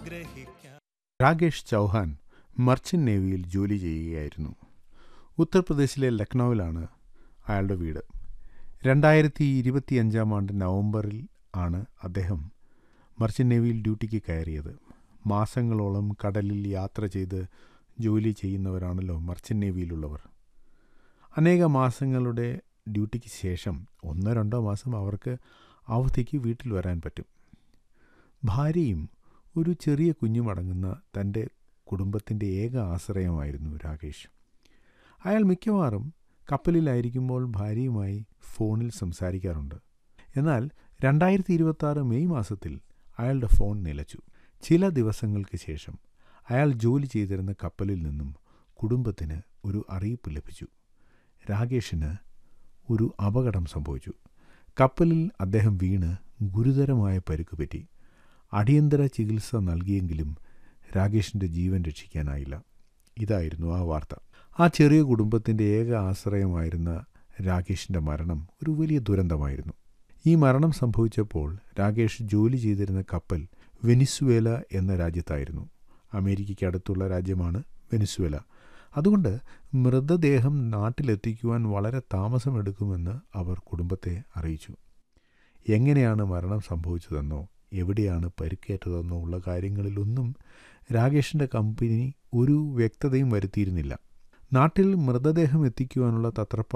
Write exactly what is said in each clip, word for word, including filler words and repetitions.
Rakesh Chauhan merchant നേവിയിൽ ജോലി ചെയ്യുകയായിരുന്നു. ഉത്തർപ്രദേശിലെ ലക്നൌവിലാണ് അയാളുടെ വീട്. രണ്ടായിരത്തി ഇരുപത്തിയഞ്ചാം ആണ്ട് നവംബറിൽ ആണ് അദ്ദേഹം മർച്ചന്റ് നേവിയിൽ ഡ്യൂട്ടിക്ക് കയറിയത്. മാസങ്ങളോളം കടലിൽ യാത്ര ചെയ്ത് ജോലി ചെയ്യുന്നവരാണല്ലോ മർച്ചന്റ് നേവിയിലുള്ളവർ. അനേക മാസങ്ങളുടെ ഡ്യൂട്ടിക്ക് ശേഷം ഒന്നോ രണ്ടോ മാസം അവർക്ക് അവധിക്ക് വീട്ടിൽ വരാൻ പറ്റും. ഭാര്യയും ഒരു ചെറിയ കുഞ്ഞുമടങ്ങുന്ന തൻ്റെ കുടുംബത്തിൻ്റെ ഏക ആശ്രയമായിരുന്നു രാകേഷ്. അയാൾ മിക്കവാറും കപ്പലിലായിരിക്കുമ്പോൾ ഭാര്യയുമായി ഫോണിൽ സംസാരിക്കാറുണ്ട്. എന്നാൽ രണ്ടായിരത്തി ഇരുപത്തി മെയ് മാസത്തിൽ അയാളുടെ ഫോൺ നിലച്ചു. ചില ദിവസങ്ങൾക്ക് ശേഷം അയാൾ ജോലി ചെയ്തിരുന്ന കപ്പലിൽ നിന്നും കുടുംബത്തിന് ഒരു അറിയിപ്പ് ലഭിച്ചു. രാകേഷിന് ഒരു അപകടം സംഭവിച്ചു. കപ്പലിൽ അദ്ദേഹം വീണ് ഗുരുതരമായ പരിക്ക് പറ്റി. അടിയന്തര ചികിത്സ നൽകിയെങ്കിലും രാകേഷിൻ്റെ ജീവൻ രക്ഷിക്കാനായില്ല. ഇതായിരുന്നു ആ വാർത്ത. ആ ചെറിയ കുടുംബത്തിൻ്റെ ഏക ആശ്രയമായിരുന്ന രാകേഷിൻ്റെ മരണം ഒരു വലിയ ദുരന്തമായിരുന്നു. ഈ മരണം സംഭവിച്ചപ്പോൾ രാകേഷ് ജോലി ചെയ്തിരുന്ന കപ്പൽ വെനിസ്വേല എന്ന രാജ്യത്തായിരുന്നു. അമേരിക്കയ്ക്ക് അടുത്തുള്ള രാജ്യമാണ് വെനിസ്വേല. അതുകൊണ്ട് മൃതദേഹം നാട്ടിലെത്തിക്കുവാൻ വളരെ താമസമെടുക്കുമെന്ന് അവർ കുടുംബത്തെ അറിയിച്ചു. എങ്ങനെയാണ് മരണം സംഭവിച്ചതെന്നോ എവിടെയാണ് പരിക്കേറ്റതെന്നോ ഉള്ള കാര്യങ്ങളിലൊന്നും രാകേഷിൻ്റെ കമ്പനി ഒരു വ്യക്തതയും വരുത്തിയിരുന്നില്ല. നാട്ടിൽ മൃതദേഹം എത്തിക്കുവാനുള്ള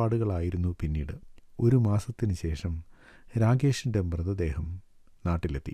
തത്രപ്പാടുകളായിരുന്നു പിന്നീട്. ഒരു മാസത്തിന് ശേഷം രാകേഷിൻ്റെ മൃതദേഹം നാട്ടിലെത്തി.